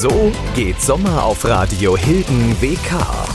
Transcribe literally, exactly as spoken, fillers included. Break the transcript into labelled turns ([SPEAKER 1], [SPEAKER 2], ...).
[SPEAKER 1] So geht Sommer auf Radio Hilden W K.